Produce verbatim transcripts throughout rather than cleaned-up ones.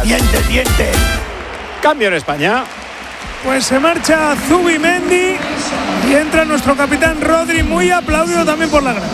Diente, diente. Cambio en España. Pues se marcha Zubimendi y entra nuestro capitán Rodri, muy aplaudido también por la grada.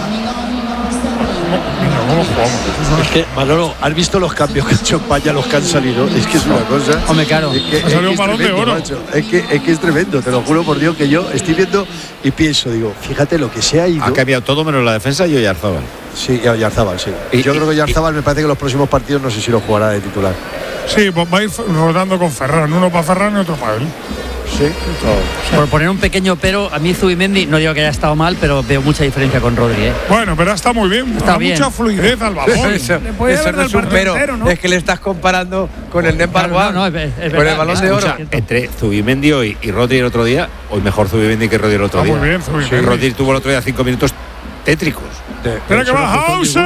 ¿Cómo jugamos? Es que, Manolo, ¿has visto los cambios que ha hecho España, los que han salido? Es que es una cosa. Hombre, claro. Es que, ha salido un balón de oro. Es que, es que es tremendo, te lo juro por Dios, que yo estoy viendo y pienso, digo, fíjate lo que se ha ido. Ha cambiado todo menos la defensa y Oyarzabal. Sí, y Oyarzabal, sí. Y, yo y, creo que Oyarzabal me parece que los próximos partidos no sé si lo jugará de titular. Sí, pues va a ir rodando con Ferran, uno para Ferran y otro para él. Sí, todo. Por poner un pequeño pero, a mí Zubimendi, no digo que haya estado mal, pero veo mucha diferencia con Rodri, ¿eh? Bueno, pero está muy bien, está da bien. Mucha fluidez al balón. Eso, eso no es un pero, entero, ¿no? Es que le estás comparando con el Neymar claro, no, no, es, es con verdad, el balón de oro. Escucha, entre Zubimendi hoy y Rodri el otro día, hoy mejor Zubimendi que Rodri el otro está día. Muy bien, Zubimendi. Sí, Rodri tuvo el otro día cinco minutos tétricos. Espera que va Hausen,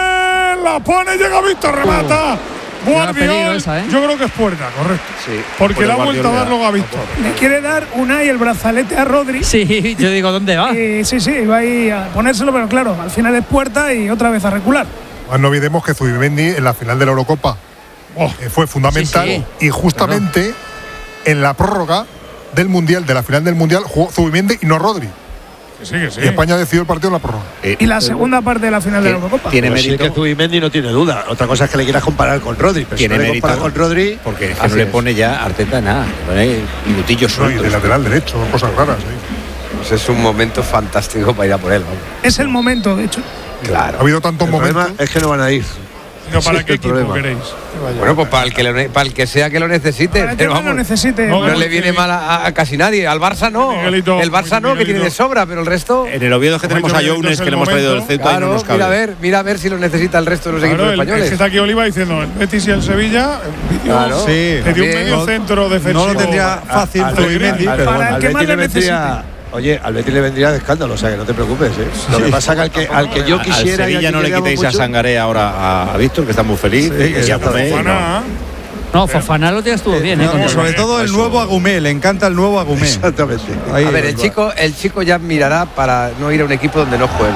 la pone, llega Víctor, remata. Uh. Guardiol, esa, ¿eh? yo creo que es puerta, correcto. Sí, porque le ha vuelto a dar luego a Víctor. Le quiere dar Unai el brazalete a Rodri. Sí, yo digo, ¿dónde va? Y, sí, sí, va ahí a ponérselo, pero claro, al final es puerta y otra vez a recular. Más no olvidemos que Zubimendi en la final de la Eurocopa oh, fue fundamental sí, sí. y justamente claro. en la prórroga del Mundial, de la final del Mundial, jugó Zubimendi y no Rodri. Sí, que sí. Y España decidió el partido en la prórroga. Eh, y la segunda parte de la final de la Eurocopa. Tiene mérito. Sí que Zubimendi no tiene duda. Otra cosa es que le quieras comparar con Rodri. Pero tiene si no mérito le con Rodri, porque no le pone ya Arteta nada. Le pone minutillos sueltos. No, y de lateral derecho, cosas raras. ¿sí? Pues es un momento fantástico para ir a por él. Vamos. Es el momento, de hecho. Claro. Ha habido tantos el momentos. Es que no van a ir. No, ¿para sí, qué equipo problema. queréis? Bueno, pues para el que, le, para el que sea que lo necesite. Para pero que vamos, lo necesite. No, no no le viene mal a, a casi nadie. Al Barça no. Miguelito, el Barça no, que tiene de sobra, pero el resto. En el Oviedo que tenemos a Younes, que le hemos traído del centro. Claro, y no nos cabe. mira a ver, mira a ver si lo necesita el resto de los claro, equipos el, españoles. Es que está aquí Oliva diciendo el Betis y el Sevilla. El vídeo claro, sí, que dio un medio centro defensivo. No lo tendría fácil Zubimendi, pero para bueno, el que más le necesite. Oye, al Betis le vendría de escándalo, o sea que no te preocupes, ¿eh? Lo sí. que pasa es que al que, al que yo quisiera. Al Sevilla no le quitéis a Sangaré ahora a, a Víctor, que está muy feliz. Sí, y ya Fofana. No, Fofana lo tienes estuvo bien, ¿eh? No, sobre todo el nuevo Agumé, le encanta el nuevo Agumé. Exactamente. Ahí, a ver, el chico, el chico ya mirará para no ir a un equipo donde no juegue.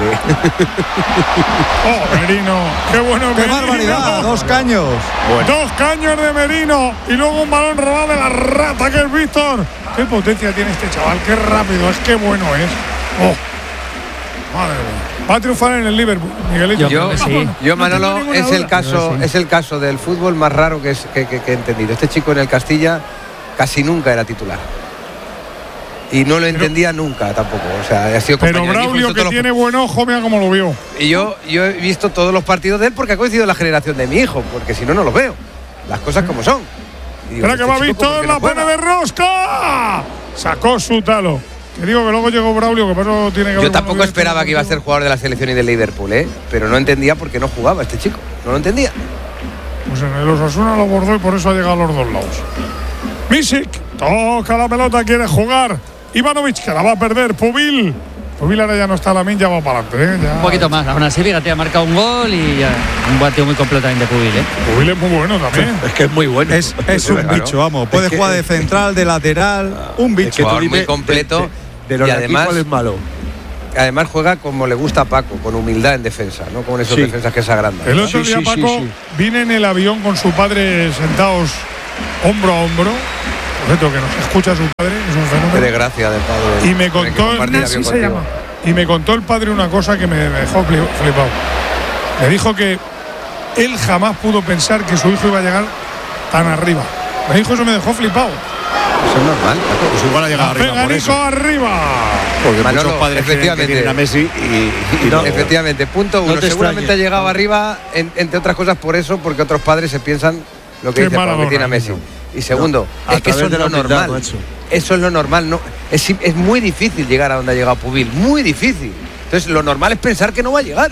Oh, Merino, qué bueno. ¡Qué Merino. barbaridad! Dos caños. Bueno. Dos caños de Merino y luego un balón robado de la rata que es Víctor. Qué potencia tiene este chaval, qué rápido es, qué bueno es. Oh. Madre mía. Va a triunfar en el Liverpool, Miguelito. Yo, yo, sí. yo Manolo, no es el caso, no, sí. es el caso del fútbol más raro que, es, que, que, que he entendido. Este chico en el Castilla casi nunca era titular. Y no lo entendía pero, nunca tampoco. O sea, ha sido pero Braulio, que tiene los... buen ojo, mira cómo lo vio. Y yo, yo he visto todos los partidos de él porque ha coincidido la generación de mi hijo, porque si no, no los veo. Las cosas como son. Espera este que va Víctor, la pone de rosca. Sacó su talo. Te digo que luego llegó Braulio, que por eso tiene que Yo tampoco esperaba que iba a ser jugador de la selección y del Liverpool, ¿eh? Pero no entendía por qué no jugaba este chico. No lo entendía. Pues en el Osasuna lo bordó y por eso ha llegado a los dos lados. Misic toca la pelota, quiere jugar. Ivanovic, que la va a perder. Pubil. Pubil ahora ya no está, la min, ya va para adelante. ¿eh? Un poquito más. Aún así, fíjate, ha marcado un gol y ya, un bateo muy completamente Pubil, ¿eh? Pubil es muy bueno también. Es que es muy bueno. Es, es un claro. bicho, vamos. Puede que, jugar de central, de lateral. Un bicho. Es que jugador muy completo. De, de, de los y además, es malo. Además juega como le gusta a Paco, con humildad en defensa, no con esos sí. defensas que se agrandan. El otro sí, día sí, Paco sí, sí. vine en el avión con su padre sentados hombro a hombro. Por cierto, que nos escucha su padre, es un fenómeno. Qué desgracia del padre. Y me contó el, se llama. Y me contó el padre una cosa que me dejó flipado. Me dijo que él jamás pudo pensar que su hijo iba a llegar tan arriba. Me dijo eso, me dejó flipado. Eso es normal. Pues igual a llegar arriba por eso. arriba. Porque Manolo, muchos padres efectivamente tienen a Messi y, y no, no. Efectivamente, punto uno. No Seguramente extrañe. ha llegado arriba, en, entre otras cosas por eso, porque otros padres se piensan lo que Qué dice Pablo, que tiene a Messi. Y segundo, no, es que eso es lo humildad, normal. macho. Eso es lo normal. No, es, es muy difícil llegar a donde ha llegado Pubil. Muy difícil. Entonces, lo normal es pensar que no va a llegar.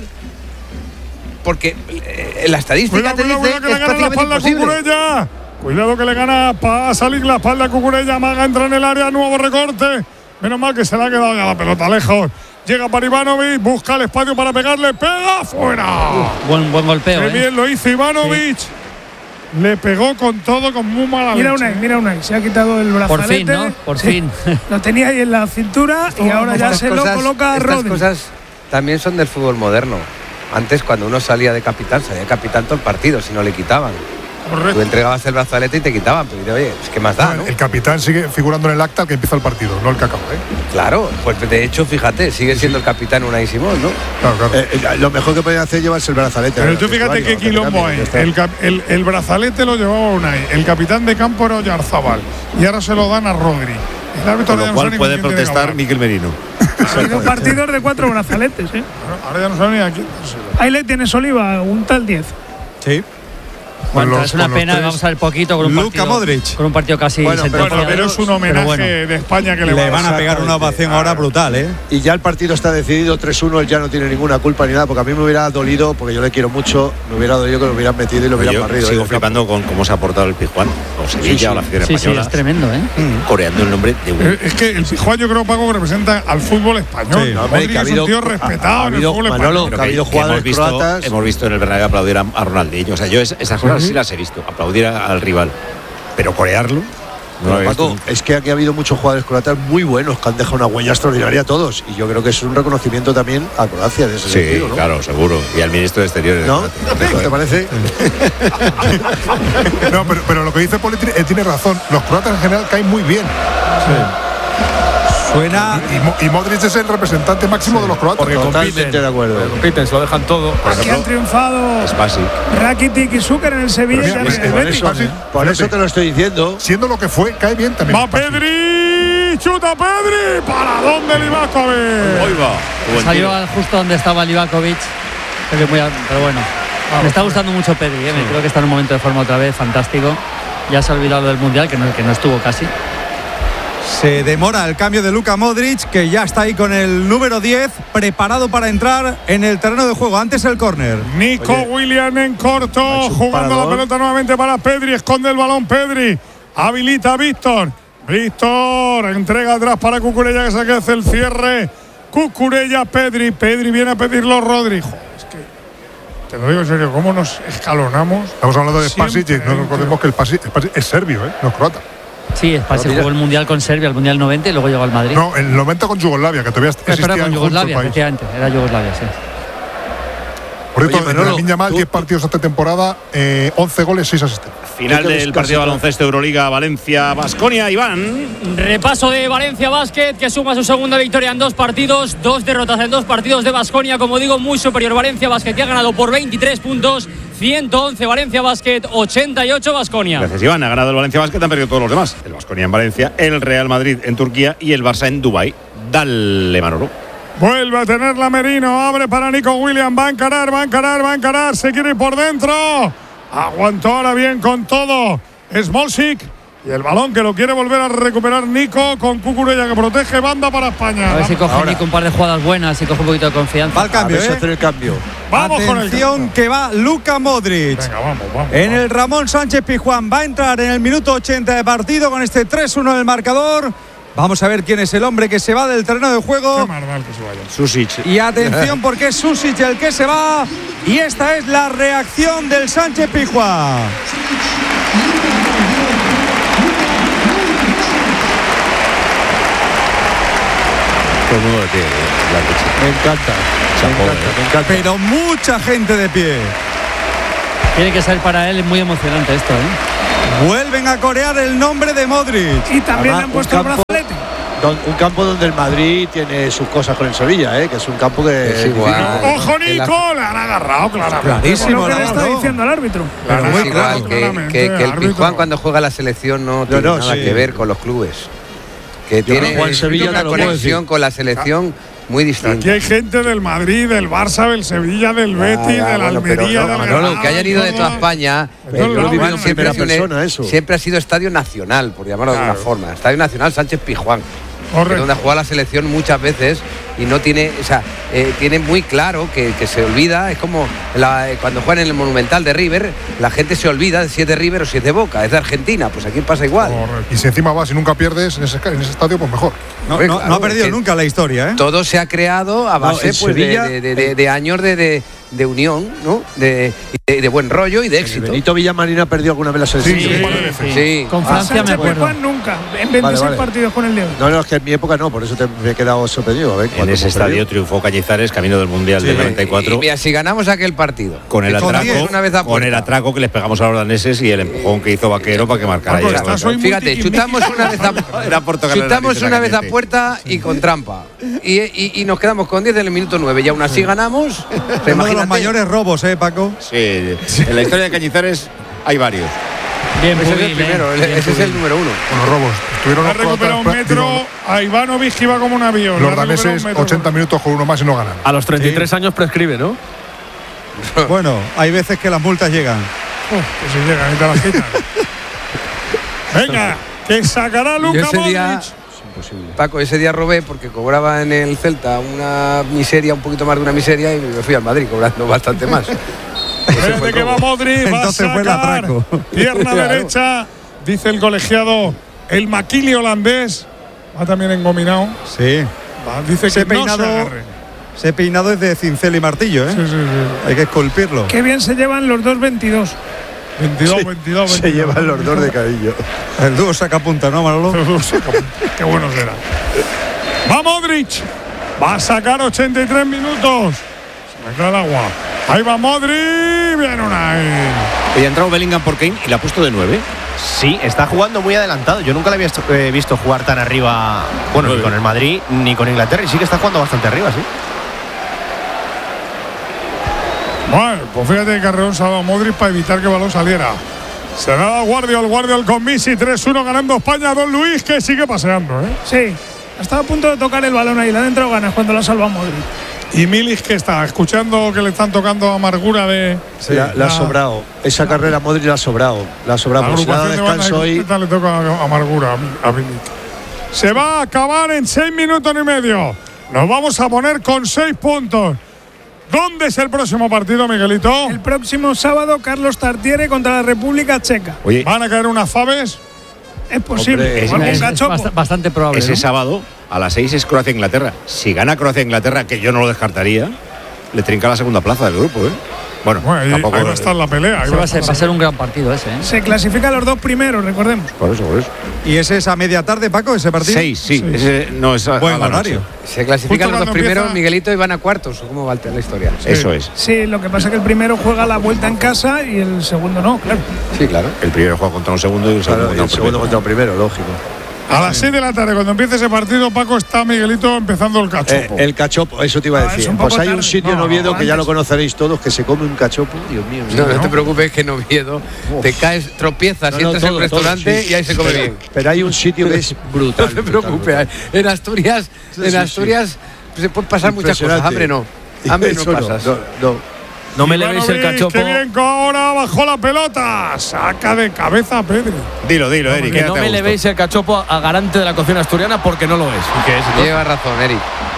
Porque eh, la estadística Cuidado, te cuidado, dice cuidado, que que le es gana la prácticamente espalda imposible. Cucurella. Cuidado que le gana para salir la espalda a Cucurella. Maga entra en el área, nuevo recorte. Menos mal que se le ha quedado ya la pelota lejos. Llega para Ivanovic, busca el espacio para pegarle, pega fuera. Uh, buen, buen golpeo. Qué ¿eh? bien lo hizo Ivanovic. Sí. Le pegó con todo, con muy mala Mira leche. Unai, mira Unai, se ha quitado el brazalete. Por fin, ¿no? Por sí. fin. Lo tenía ahí en la cintura y ahora ya Estas se cosas, lo coloca a Estas Rodri. cosas también son del fútbol moderno. Antes, cuando uno salía de capitán, salía de capitán todo el partido, si no le quitaban. Tú entregabas el brazalete y te quitaban, pero oye, es que más da, ¿no? El capitán sigue figurando en el acta al que empieza el partido, no el que acaba, ¿eh? Claro, pues de hecho, fíjate, sigue siendo el capitán Unai Simón, ¿no? Claro, claro. Eh, eh, lo mejor que podían hacer es llevarse el brazalete. Pero tú fíjate qué quilombo hay. El, cap- el, el brazalete lo llevaba Unai, el capitán de campo era Oyarzábal y ahora se lo dan a Rodri. El árbitro Con ya lo no cual sabe ni puede quién tiene que protestar hablar. Miquel Merino. Ha habido partidos de cuatro brazaletes, ¿eh? Ahora- Ahora ya no sabe ni a quién. Ahí le tienes, Oliva, un tal diez. Sí. Con Bueno, los- es una con los pena, tres. vamos a ver poquito con un Luka partido. Modric. Con un partido casi Bueno, pero- sentenciado. Bueno, pero es un homenaje Pero bueno. de España que le, Le va van a pegar una ovación ahora brutal, ¿eh? Y ya el partido está decidido tres uno, él ya no tiene ninguna culpa ni nada, porque a mí me hubiera dolido, porque yo le quiero mucho, me hubiera dolido que lo hubieran metido y lo hubieran Yo barrido. sigo ¿eh? flipando con cómo se ha portado el Pizjuán, o Sevilla, Sí, sí. o la afición Sí, sí, española, es tremendo, ¿eh? coreando el nombre de un. Eh, Es que el Pijuán yo creo, Paco, que representa al fútbol español. Sí. No, hombre, Modric que ha es un habido- tío ha- respetado ha en el habido- fútbol Manolo, español. Pero que ha habido hemos jugadores visto, croatas. hemos visto en el Bernabéu aplaudir a, a Ronaldinho. O sea, yo es- esas cosas sí las he visto. Aplaudir a- al rival. Pero corearlo. No lo he visto Paco, nunca. es que aquí ha habido muchos jugadores croatas muy buenos que han dejado una huella extraordinaria a todos. Y yo creo que es un reconocimiento también a Croacia de ese Sí, sentido, ¿no? claro, seguro. Y al ministro de Exteriores. ¿No? Joder. ¿Te parece? No, pero, pero lo que dice Poli tiene, eh, tiene razón. Los croatas en general caen muy bien. Suena. Y, Mo- y Modric es el representante máximo de los croatas. Porque Totalmente compiten, de acuerdo. porque compiten, se lo dejan todo. Por Aquí han ejemplo, triunfado Spasic. Rakitic y Zucker en el Sevilla Pero y mira, en es- el es- Betis. eso- Fácil. Por eso te lo estoy diciendo. Siendo lo que fue, cae bien también. Va Pedri, chuta Pedri, ¿para dónde Livakovic? Hoy va. Buen Salió tiro. al- justo donde estaba Livakovic. Pero, muy, a- pero bueno, me está gustando mucho Pedri, ¿eh? Me creo que está en un momento de forma otra vez fantástico. Ya se ha olvidado del Mundial, que no, que no estuvo casi. Se demora el cambio de Luka Modric, que ya está ahí con el número diez, preparado para entrar en el terreno de juego. Antes el córner. Nico Oye, Williams en corto, hecho un jugando la paradón. pelota nuevamente para Pedri, esconde el balón Pedri, habilita a Víctor, Víctor, entrega atrás para Cucurella que se hace el cierre, Cucurella, Pedri, Pedri viene a pedirlo Rodri. Joder, es que, te lo digo en serio, ¿cómo nos escalonamos? Estamos hablando de Spasic, Siempre, no recordemos que el Spasic, Spasic es serbio, ¿eh? No es croata. Sí, Spasic mira. jugó el Mundial con Serbia, el Mundial noventa y luego llegó al Madrid. No, el noventa con Yugoslavia, que todavía Eh, existía espera, con en Yugoslavia, el país. efectivamente, era Yugoslavia, sí. Por cierto, Oye, Manolo, Lamine Yamal, tú- diez partidos esta temporada, eh, once goles, seis asistencias. Final Hay que del buscarse partido de otra. baloncesto Euroliga, Valencia, Baskonia, Iván. Repaso de Valencia Basket, que suma su segunda victoria en dos partidos, dos derrotas en dos partidos de Baskonia, como digo, muy superior Valencia Basket, que ha ganado por veintitrés puntos, ciento once Valencia Basket, ochenta y ocho Baskonia. Gracias, Iván. Ha ganado el Valencia Basket, han perdido todos los demás. El Baskonia en Valencia, el Real Madrid en Turquía y el Barça en Dubái. Dale, Manolo. Vuelve a tenerla Merino, abre para Nico Williams, va a encarar, va a encarar, va a encarar, se quiere ir por dentro. Aguantó ahora bien con todo. Smolcic y el balón que lo quiere volver a recuperar Nico con Cucurella que protege, banda para España. A ver si coge Ahora. Nico un par de jugadas buenas y coge un poquito de confianza. Va al A cambio, ver si ¿eh? hacen el cambio. Vamos con el Atención, cambio. que va Luka Modric. Venga, vamos, vamos. En vamos. el Ramón Sánchez Pizjuán va a entrar en el minuto ochenta de partido con este tres uno del marcador. Vamos a ver quién es el hombre que se va del terreno de Qué juego. mal, mal que se vaya. Susic. Y atención porque es Susic el que se va. Y esta es la reacción del Sánchez Pizjuán. Todo el mundo de pie, eh, la leche. Me encanta. Me Chapo, encanta, eh. me encanta. Pero mucha gente de pie. Tiene que ser para él muy emocionante esto, ¿eh? Vuelven a corear el nombre de Modric. Y también Además, le han puesto un el campo- brazalete. Don- Un campo donde el Madrid tiene sus cosas con el Sevilla, ¿eh? Que es un campo que Es igual. ¡Ojo, En la- Nico! Le han agarrado, claramente. Clarísimo, Lo que le no, está no. diciendo el árbitro. Pero Claro, es igual claro, que, claramente, que- que el árbitro. Pizjuán cuando juega la selección no tiene no, nada sí. que ver con los clubes. Que Yo tiene creo que en Sevilla una te lo puedo conexión decir. con la selección muy Aquí distinta. hay gente del Madrid, del Barça, del Sevilla, del Betis, Ya, ya, del bueno, pero Almería, no, del Manolo, Granada, que hayan ido de toda todo. España, Eso el lo Club viven Pizjuán en siempre, primera ha sido un- persona, eso. siempre ha sido estadio nacional, por llamarlo de Claro. una forma. Estadio Nacional Sánchez Pizjuán. Correcto. Donde ha jugado la selección muchas veces y no tiene, o sea, eh, tiene muy claro que, que se olvida, es como la- eh, cuando juegan en el Monumental de River, la gente se olvida si es de River o si es de Boca, es de Argentina, pues aquí pasa igual. Correcto. Y si encima vas y nunca pierdes en ese, en ese estadio, pues mejor. No, Hombre, no- claro, no ha perdido que- nunca la historia, ¿eh? Todo se ha creado a base en pues, de, Sevilla- de- de- de- de años de, de- de unión, ¿no? De, de, de buen rollo y de éxito. Benito Villamarín ha perdido alguna vez la selección. Sí, Sí, sí. sí. Con Francia me Sánchez acuerdo. Pizjuán nunca. En veintiséis Vale, vale. partidos con el León. No, no, es que en mi época no, por eso te, me he quedado sorprendido. A ver, En cuando ese hemos estadio perdido. triunfó Cañizares, camino del Mundial del noventa y cuatro. Y mira, si ganamos aquel partido. Con el Con atraco, diez, una vez a con puerta. el atraco que les pegamos a los daneses y el empujón que hizo Vaquero para que marcara Paco, ahí. estás hoy muy Fíjate, chutamos una vez a, Era por tocarle la chutamos nariz una a vez a Cañete. puerta y con trampa. Y, y, y nos quedamos con diez en el minuto nueve. Y aún así ganamos. Uno de los Imagínate. mayores robos, ¿eh, Paco? Sí, en la historia de Cañizares hay varios. Bien, Ese es Pubil, el primero, eh. ese Bien, es el Pubil. número uno. Con los robos. Tuvieron Ha los recuperado un croatas, metro digo, a Ivanovic, que iba como un avión. los Le ha recuperado daneses un metro. ochenta minutos con uno más y no ganan. A los treinta y tres años prescribe, ¿no? Bueno, hay veces que las multas llegan. Uf, que si llegan y te las quitan. Venga, que sacará Yo Luka ese día, Modric. Paco, ese día robé porque cobraba en el Celta una miseria, un poquito más de una miseria, y me fui al Madrid cobrando bastante más. Espérate que va Modric, va a Entonces fue el sacar atraco. pierna Claro. derecha, dice el colegiado, el maquili holandés, va también engominado, Sí. va, dice Ese que no peinado- se agarre. Ese peinado es de cincel y martillo, ¿eh? Sí, sí, sí. Hay que esculpirlo. Qué bien se llevan los dos veintidós. veintidós, Sí, veintidós, se veintidós. llevan los dos de cariño. El dúo saca punta, ¿no, Manolo? Qué bueno será. Va Modric. Va a sacar ochenta y tres minutos. Se me cae el agua. Ahí va Modric. Viene una ahí. Y ha entrado Bellingham por Kane y la ha puesto de nueve. Sí, está jugando muy adelantado. Yo nunca le había estu- eh, visto jugar tan arriba, bueno, ni con el Madrid ni con Inglaterra. Y sí que está jugando bastante arriba, sí. Bueno, pues fíjate que Carreón salva a Modric para evitar que el balón saliera. Se da Guardiol, Guardiol con Messi, tres uno ganando España. Don Luis, que sigue paseando, ¿eh? Sí, estaba a punto de tocar el balón ahí, le han entrado ganas cuando la salva Modric. Y Milik, que está escuchando que le están tocando amargura de. Sí, la, la ha sobrado. Esa carrera Modric la ha sobrado. La ha sobrado. La Pues si le ha dado agrupación de banda descanso hoy. completa le toca amargura a Mi- a Milik. Se va a acabar en seis minutos y medio. Nos vamos a poner con seis puntos. ¿Dónde es el próximo partido, Miguelito? El próximo sábado, Carlos Tartiere contra la República Checa. Oye, ¿Van a caer unas faves? Es posible. Hombre, o es- algún es- cachopo. bast- bastante probable. ese ¿no? sábado a las seis es Croacia-Inglaterra. Si gana Croacia-Inglaterra, que yo no lo descartaría, le trinca la segunda plaza del grupo, ¿eh? Bueno, Bueno, ahí, tampoco. ahí va a estar la pelea. ahí Ese va a va a ser, estar va a la ser un gran partido ese, ¿eh? Se clasifican los dos primeros, recordemos. Por eso, por eso. ¿Y ese es a media tarde, Paco, ese partido? Seis, sí. Sí. Ese no es a, Buen a la horario. noche. Se clasifican Justo los dos cuando primeros, empieza- Miguelito, y van a cuartos. ¿O ¿Cómo va la historia? Eso es. Sí, lo que pasa es que el primero juega la vuelta en casa y el segundo no, claro. Sí, claro. El primero juega contra un segundo y el segundo Claro, y contra el un segundo primero. contra el primero, lógico. A las seis de la tarde, cuando empiece ese partido, Paco, está Miguelito empezando el Eh, cachopo. el cachopo, eso te iba a Ah, es decir. un poco Pues hay un tarde. sitio en No, Oviedo que ya antes. lo conoceréis todos, que se come un cachopo. Dios mío. No, no, ¿no? te preocupes, que en Oviedo te caes, tropiezas No, y no, entras en todo, un todo, restaurante sí. y ahí se come Pero- bien. Pero hay un sitio que es brutal. No te brutal, preocupes. brutal. En Asturias, en sí, Asturias se pueden pasar muchas cosas. Impresionante. Hambre no. Hambre no Eso pasas. No, no. No me levéis el Ivanovic, cachopo. Qué bien, que ahora bajó la pelota. Saca de cabeza a Pedri. Dilo, dilo, Eric. Que quédate no a me gusto. levéis el cachopo a garante de la cocina asturiana porque no lo es. ¿Y qué es, entonces? Lleva razón, Eric.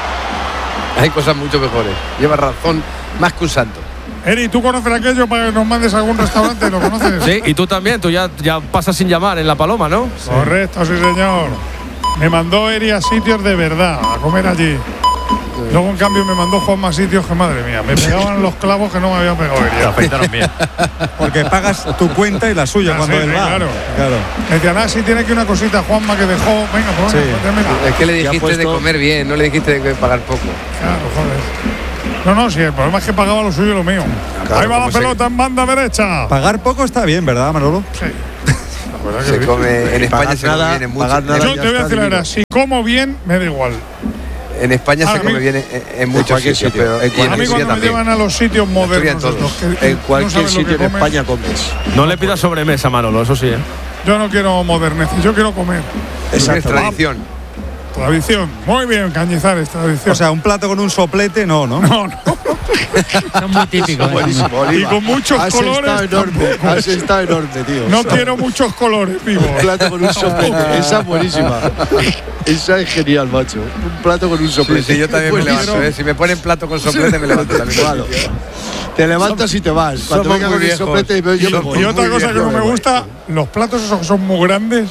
Hay cosas mucho mejores. Lleva razón más que un santo. Eri, ¿tú conoces aquello para que nos mandes a algún restaurante? ¿Lo conoces? Sí, y tú también, tú ya, ya pasas sin llamar en La Paloma, ¿no? Correcto, sí, señor. Me mandó Eri a sitios de verdad, a comer allí. Luego, en cambio, me mandó Juan más sitios que, madre mía, me pegaban los clavos que no me había pegado Eri. afeitaron bien. Porque pagas tu cuenta y la suya Ah, cuando sí, él sí, va. claro. Claro. Me decían, ah, sí, tiene aquí una cosita, Juanma, que dejó. Venga, pues, Sí. venga, pues, démela. Es que le Ya dijiste puesto- de comer bien, no le dijiste de pagar poco. Claro, joder. No, no, sí, el problema es que pagaba lo suyo y lo mío. Claro, Ahí va la como se- pelota en banda derecha. Pagar poco está bien, ¿verdad, Manolo? Sí. La verdad que Se sí. come, en España pagar se nada, come bien en muchos. pagar nada. Yo ya te voy a está decir la divino. verdad, si como bien, me da igual. En España Ah, se a come mí- bien en, en muchos cualquier sitios, sitio, pero en y en A mí Asturias cuando me también. llevan a los sitios modernos, Asturias estos todos. que En no cualquier saben lo que sitio en comen, España comes. No le pidas sobremesa, Manolo, eso sí, ¿eh? yo no quiero moderneces, yo quiero comer. Es Exacto. tradición. Tradición. Muy bien, Cañizares, tradición. O sea, un plato con un soplete, no, ¿no? no, no. Son muy típicos. ¿eh? Buenísimo, Y Oliva. con muchos Has colores. estado enorme, tampoco. has estado enorme, tío. No quiero muchos colores, vivo. Un plato con un soplete. Esa es buenísima. Esa es genial, macho. Un plato con un Sí, soplete. sí, yo también me Buenísimo. levanto. ¿eh? Si me ponen plato con soplete, me levanto también. Claro. Te levantas y te vas. Cuando somos venga muy con el viejos. soplete, yo me Somos voy. Y otra muy cosa que bien, no me me voy. gusta, los platos esos que son muy grandes,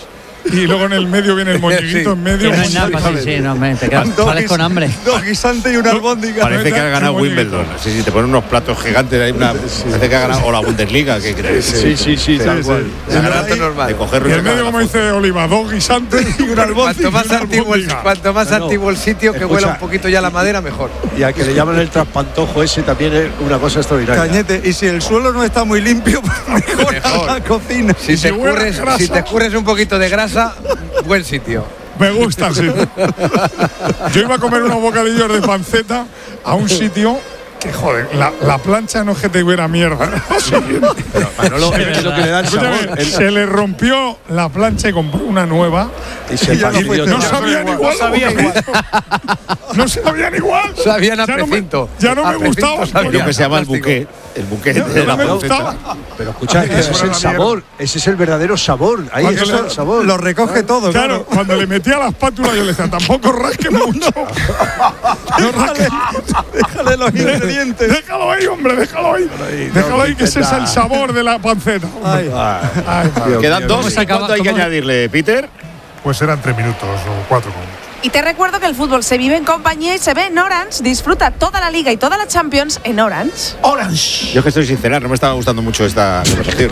y luego en el medio viene el moñiguito, en medio. Que no hay nada, sí, sí, no, me, te quedas, sales con hambre. Dos guisantes y una albóndiga. Parece que ha ganado Wimbledon. Sí, sí, te ponen unos platos gigantes. Hay una, parece que ha ganado o la Bundesliga. Que, que, sí, sí, sí, tal cual. Es normal. De coger y el medio, como dice Oliva, dos guisantes y una albóndiga. Cuanto más antiguo el, cuanto más Bueno, antiguo el sitio, que escucha, huela un poquito ya la madera, mejor. Y al que le llaman el traspantojo ese también es una cosa extraordinaria. Cañete, y si el suelo no está muy limpio, mejor, mejor. la cocina. Si, te escurres, si te escurres un poquito de grasa, buen sitio. Me gusta, sí. Yo iba a comer unos bocadillos de panceta a un sitio que, joder, la, la plancha no es que te hubiera mierda. Pero Manolo, es lo que le da el sabor. Escúchame, se le rompió la plancha y compró una nueva. Y se ya no, fastidió. no sabían igual. No sabía igual. No sabían igual. Sabían a Ya no me- precinto. Ya no A me precinto gustaba. sabían. Lo que se llama el Fantástico. buquet. El buquet Ya de no la me panceta. gustaba. Pero escucha, ese es el sabor. Ese es el verdadero sabor. Ahí Cuando está le- el sabor. Lo recoge todo, Claro, claro. cuando le metía la espátula yo le decía, tampoco rasque mucho. No rasque. Déjale los ingredientes. Déjalo ahí, hombre, déjalo ahí. Déjalo ahí, que ese es el sabor de la panceta. hombre. Ay. Ay, madre. Quedan dos. se ¿Y acaba- cuánto hay que cómo- añadirle, Peter? Pues eran tres minutos o cuatro. como mucho. Y te recuerdo que el fútbol se vive en compañía y se ve en Orange. Disfruta toda la Liga y toda la Champions en Orange. Yo que estoy sincera, no me estaba gustando mucho esta conversación.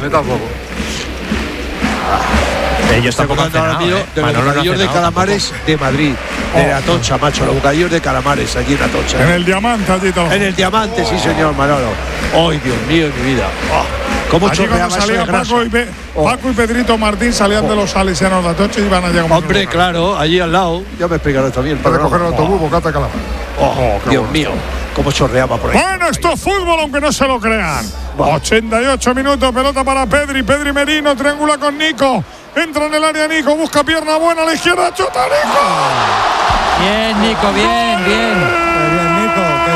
Ellos tampoco han Ahora cenado, mío, ¿eh? de los Manolo no ha bocadillos de cenado calamares de Madrid, de Atocha, macho, los bocadillos de calamares allí en Atocha. En el diamante allí todo. En el diamante, sí señor, Manolo. ¡Ay, Dios mío, en mi vida! Oh, ¿Cómo Allí cuando chorreaba eso de salía grasa? Paco y, Pe- Oh. Paco y Pedrito Martín salían de los salesianos de Atocha y iban a llegar. Hombre, claro, allí al lado. Ya me explicarás también. Para pero coger el no. autobús, bocata de calamar. Oh, qué Dios bueno. mío, cómo chorreaba por ahí. Bueno, esto es fútbol, aunque no se lo crean. ochenta y ocho minutos, pelota para Pedri. Pedri Merino, triangula con Nico. Entra en el área Nico, busca pierna buena a la izquierda, chuta Nico. Bien, Nico, bien, bien. Qué bien, Nico, qué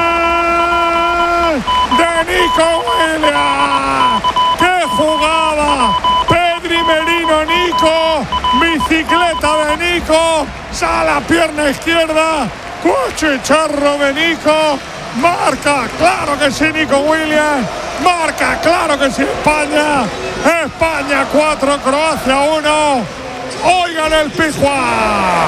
bien. De Nico Williams. ¡Qué jugada! Pedri Merino, Nico. Bicicleta de Nico. Sale a pierna izquierda. Cuchicharro de Nico. Marca, claro que sí, Nico Williams. Marca, claro que sí, España. España cuatro, Croacia uno. Oigan el Pizjuán.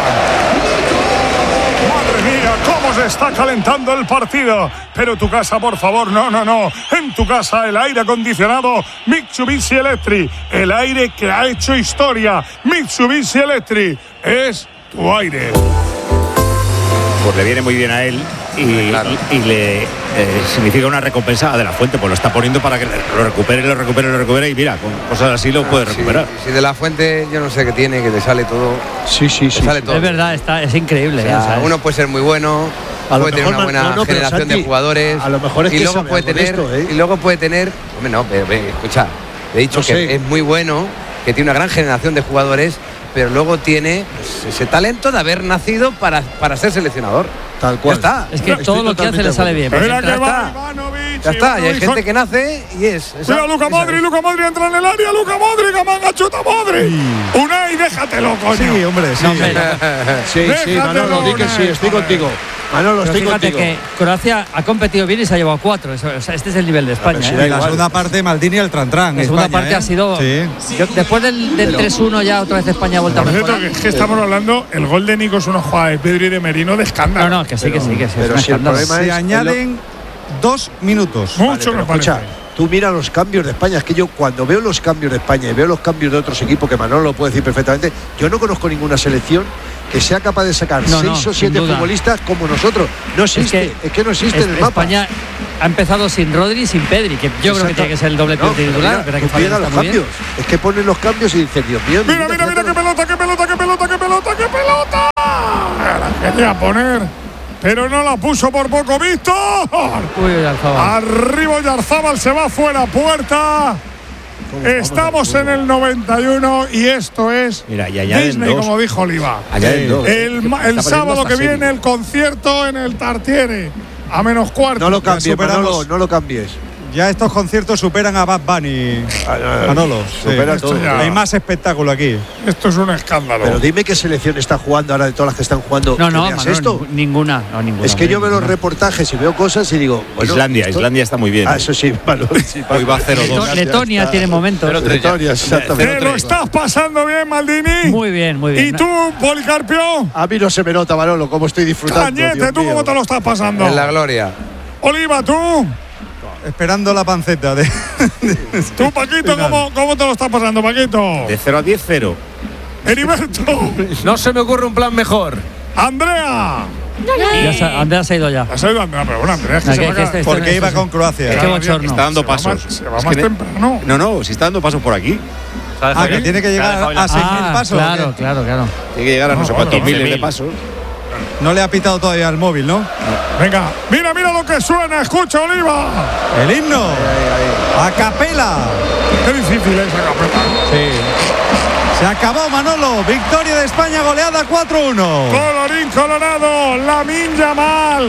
Madre mía, cómo se está calentando el partido. Pero tu casa, por favor, no, no, no. En tu casa el aire acondicionado Mitsubishi Electric. El aire que ha hecho historia. Mitsubishi Electric es tu aire. Pues le viene muy bien a él y, Claro. y- y le eh, significa una recompensa a De La Fuente, pues lo está poniendo para que lo recupere, lo recupere, lo recupere y mira, con cosas así lo puede Sí, recuperar. Si De La Fuente, yo no sé qué tiene, que le sale todo. Sí, sí, Le sí. sale sí. todo. Es verdad, está, es increíble. O sea, ¿eh? O sea, es- uno puede ser muy bueno, A lo puede tener mejor una buena no, no, pero generación Santi, de jugadores. a lo mejor es y que luego sabe puede algo de tener, esto, ¿eh? y luego puede tener. Hombre, no, pero, ve, escucha, he dicho No que sé. es muy bueno, que tiene una gran generación de jugadores, pero luego tiene pues, ese talento de haber nacido para, para ser seleccionador. Tal cual. Ya está. es que Estoy todo lo que hace le totalmente sale de bien. Mira Porque que va está. Ivanovic. Ya está, y hay Ivanovic gente que nace y es. esa- Cuidado, Luka esa Modri, es. Luka Modri entra en el área, Luka Modri, Gamanga chuta Modri. Unai, déjatelo, coño. Sí, hombre, sí. No, hombre, Sí, sí, Déjate Manolo, di que sí, lunes, estoy joder. contigo. Manolo, pero estoy fíjate contigo. que Croacia ha competido bien y se ha llevado cuatro. Eso- o sea, este es el nivel de España. pero si ¿eh? da Y la igual. segunda parte, Maldini al Trantrán. La segunda España, parte ¿eh? ha sido. Sí. Yo- después del, del tres uno ya otra vez España ha vuelto a Por cierto, mejorar. que es que estamos hablando, el gol de Nico es una jugada de Pedri y de Merino de escándalo. No, no, que sí, que sí, que sí. pero es un si el escándalo. problema Se es- añaden dos minutos. Mucho Vale, pero me parece. escucha, tú mira los cambios de España. Es que yo cuando veo los cambios de España y veo los cambios de otros equipos, que Manolo lo puede decir perfectamente, yo no conozco ninguna selección que sea capaz de sacar No, no, seis o sin siete duda. futbolistas como nosotros. No existe, es que, no existe es- en el mapa. España ha empezado sin Rodri y sin Pedri, que yo creo que Exacto. tiene que ser el doble No, pero titular. mira, pero que tú Fabián mira está los muy bien. cambios. Es que ponen los cambios y dicen, Dios mío. Mira, mira, mira, qué pelota, qué pelota, qué pelota, qué pelota, qué pelota. La quería poner, pero no la puso por poco, Víctor. Uy, uy, Alfaba. Arriba Yarzábal se va fuera, puerta. Estamos en el noventa y uno y esto es Mira, y añaden Disney, dos. como dijo Oliva. Añaden dos. El, ma- el Está sábado poniendo que hasta viene serio. el concierto en el Tartiere a menos cuarto. No lo cambies, superamos. Manolo, no lo cambies. Ya estos conciertos superan a Bad Bunny. Manolo, supera todo. Hay más espectáculo aquí. Esto es un escándalo. Pero dime qué selección está jugando ahora de todas las que están jugando. No, no, ¿Veas Manolo, esto? ninguna, no, ninguna. Es que yo veo los ninguna. reportajes y veo cosas y digo. Bueno, Islandia, esto... Islandia está muy bien. Ah, eso sí, Manolo. Sí, hoy va cero dos. Leto- Letonia está. tiene momentos. Letonia, exactamente. ¿Te lo estás pasando bien, Maldini? Muy bien, muy bien. ¿Y tú, Policarpio? A mí no se me nota, Manolo, cómo estoy disfrutando. Cañete, Dios ¿tú mío. cómo te lo estás pasando? En la gloria. Oliva, ¿tú? Esperando la panceta de. ¿Tú, Paquito, cómo, cómo te lo estás pasando, Paquito? De cero a diez, cero. Heriberto. No se me ocurre un plan mejor. Andrea. Ya se, Andrea se ha ido ya. Ha salido Andrea, pero bueno, Andrea, es que No, se que- va a que quedar- este- Porque este- iba este- con Croacia. Qué bochorno. Está dando Se va pasos. más- se va Es más que- temprano. No, no, si está dando pasos por aquí. Ah, que tiene que llegar a seis mil Ah, pasos. claro, ¿o qué? claro, claro. Tiene que llegar a no, No, sé bueno, cuántos miles once de mil. pasos. No le ha pitado todavía el móvil, ¿no? Venga, mira, mira lo que suena. Escucha, Oliva. El himno. A capela. Qué difícil es esa capela. Sí. Se acabó, Manolo. Victoria de España, goleada cuatro uno. Colorín colorado, Lamine Yamal,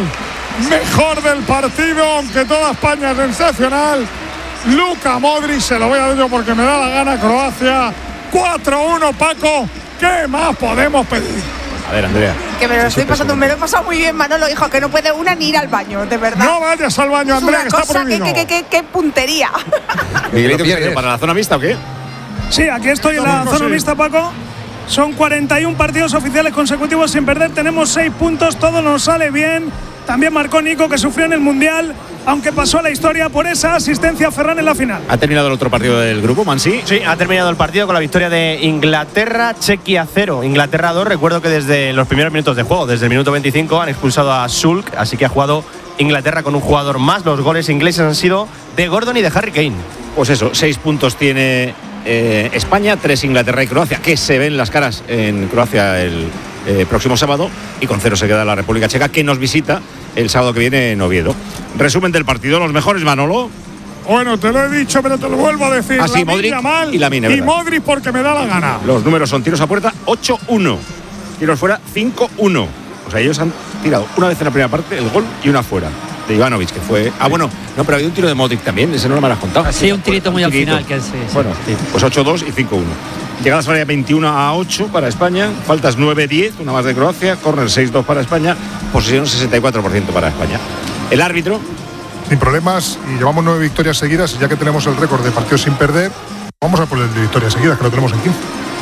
mejor del partido, aunque toda España es sensacional. Luka Modric, se lo voy a dar yo porque me da la gana, Croacia. cuatro uno, Paco. ¿Qué más podemos pedir? A ver, Andrea. Que me lo estoy pasando, me lo he pasado muy bien, Manolo, hijo, que no puede una ni ir al baño, de verdad. No vayas al baño, es Andrea, una que está cosa, que, prohibido. que, que, que, que puntería. Miguelito, ¿qué pierdes. ¿para la zona mixta o qué? Sí, aquí estoy en la Domingo, zona sí. mixta, Paco. Son cuarenta y uno partidos oficiales consecutivos sin perder. Tenemos seis puntos, todo nos sale bien. También marcó Nico, que sufrió en el Mundial, aunque pasó a la historia por esa asistencia a Ferran en la final. ¿Ha terminado el otro partido del grupo, Mansi? Sí, ha terminado el partido con la victoria de Inglaterra, Chequia cero, Inglaterra dos. Recuerdo que desde los primeros minutos de juego, desde el minuto veinticinco, han expulsado a Sulk, así que ha jugado Inglaterra con un jugador más. Los goles ingleses han sido de Gordon y de Harry Kane. Pues eso, seis puntos tiene eh, España, tres Inglaterra y Croacia, que se ven las caras en Croacia el eh, próximo sábado, y con cero se queda la República Checa, que nos visita el sábado que viene en Oviedo. Resumen del partido, los mejores, Manolo. Bueno, te lo he dicho, pero te lo vuelvo a decir. Ah, sí, Lamine Modric Yamal y Lamine, y ¿verdad? Modric porque me da la gana. Los números son tiros a puerta ocho uno, tiros fuera cinco uno. O sea, ellos han tirado una vez en la primera parte el gol y una fuera. De Ivanovic, que fue. Ah, bueno, no, pero había un tiro de Modric también, ese no me lo has contado. Sí, un tirito muy al tirito. final. Que sí, sí, Bueno, sí. pues ocho dos y cinco uno. Llegadas área veintiuno a ocho para España, faltas nueve diez, una más de Croacia, córner seis dos para España, posesión sesenta y cuatro por ciento para España. El árbitro. Sin problemas, y llevamos nueve victorias seguidas, y ya que tenemos el récord de partidos sin perder, vamos a por el de victorias seguidas, que lo tenemos en quince.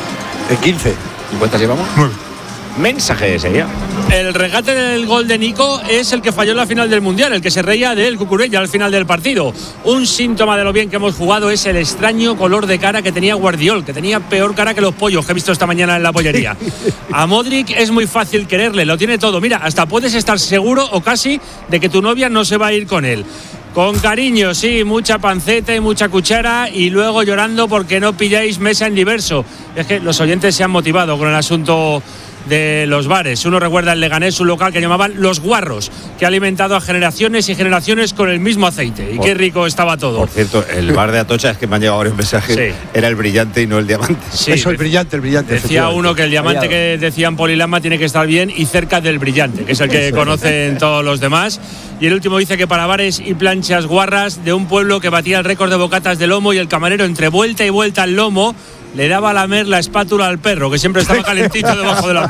En quince. ¿Y cuántas llevamos? nueve. Mensaje de sería. El regate del gol de Nico es el que falló en la final del Mundial, el que se reía de él, Cucurella, al final del partido. Un síntoma de lo bien que hemos jugado es el extraño color de cara que tenía Guardiol, que tenía peor cara que los pollos que he visto esta mañana en la pollería. A Modric es muy fácil quererle, lo tiene todo. Mira, hasta puedes estar seguro o casi de que tu novia no se va a ir con él. Con cariño, sí, mucha panceta y mucha cuchara, y luego llorando porque no pilláis mesa en diverso. Es que los oyentes se han motivado con el asunto de los bares. Uno recuerda el Leganés, un local que llamaban Los Guarros, que ha alimentado a generaciones y generaciones con el mismo aceite. Y Por- qué rico estaba todo. Por cierto, el bar de Atocha, es que me han llegado varios mensajes, Sí. era el brillante y no el diamante. Sí, Eso, el brillante, el brillante. decía efectivamente. uno que el diamante que decían Polilama tiene que estar bien y cerca del brillante, que es el que conocen todos los demás. Y el último dice que para bares y planchas guarras de un pueblo que batía el récord de bocatas de lomo, y el camarero entre vuelta y vuelta al lomo le daba a lamer la espátula al perro, que siempre estaba calentito debajo de la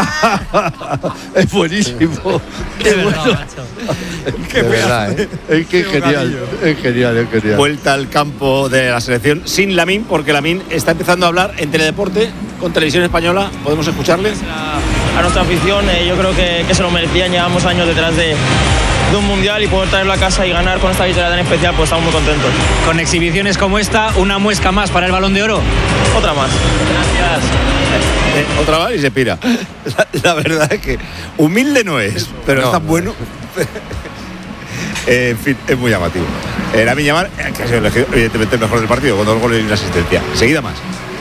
plancha. Es buenísimo. Qué verdad, macho. De verdad, ¿eh? Es que es genial. Es genial, es genial. Vuelta al campo de la selección sin Lamine, porque Lamine está empezando a hablar en Teledeporte con Televisión Española. ¿Podemos escucharle? A nuestra afición, eh, yo creo que, que se lo merecían. Llevamos años detrás de, de un mundial, y poder traerlo a casa y ganar con esta victoria tan especial, pues estamos muy contentos. Con exhibiciones como esta, una muesca más para el Balón de Oro. Otra más. Gracias. Eh, otra vez y se pira. La, la verdad es que humilde no es, pero No, es tan no. bueno. Eh, en fin, es muy llamativo. Eh, Lamine Yamal, eh, que ha sido elegido evidentemente el mejor del partido, con dos goles y una asistencia. Seguida más.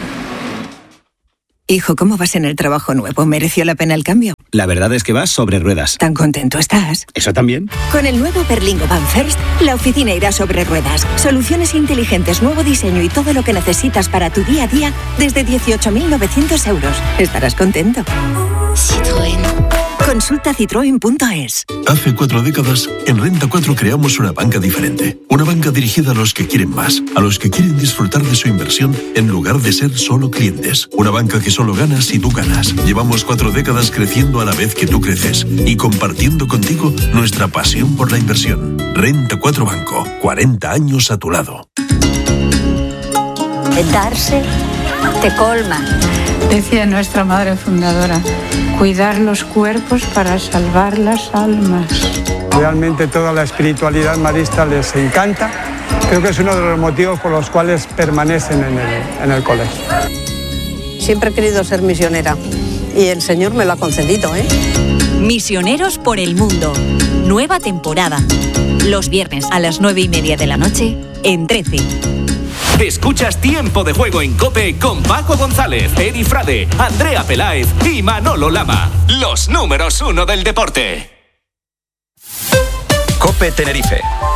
Hijo, ¿cómo vas en el trabajo nuevo? ¿Mereció la pena el cambio? La verdad es que vas sobre ruedas. ¿Tan contento estás? ¿Eso también? Con el nuevo Berlingo Van First, la oficina irá sobre ruedas. Soluciones inteligentes, nuevo diseño y todo lo que necesitas para tu día a día desde dieciocho mil novecientos euros. Estarás contento. Citroën. Consulta citroen punto es. Hace cuatro décadas, en Renta cuatro creamos una banca diferente. Una banca dirigida a los que quieren más, a los que quieren disfrutar de su inversión en lugar de ser solo clientes. Una banca que solo gana si tú ganas. Llevamos cuatro décadas creciendo a la vez que tú creces y compartiendo contigo nuestra pasión por la inversión. Renta cuatro Banco, cuarenta años a tu lado. Darse te colma. Decía nuestra madre fundadora, cuidar los cuerpos para salvar las almas. Realmente toda la espiritualidad marista les encanta. Creo que es uno de los motivos por los cuales permanecen en el, en el colegio. Siempre he querido ser misionera y el Señor me lo ha concedido, ¿eh? Misioneros por el mundo. Nueva temporada. Los viernes a las nueve y media de la noche en trece. Escuchas Tiempo de Juego en COPE con Paco González, Edi Frade, Andrea Peláez y Manolo Lama. Los números uno del deporte. COPE Tenerife.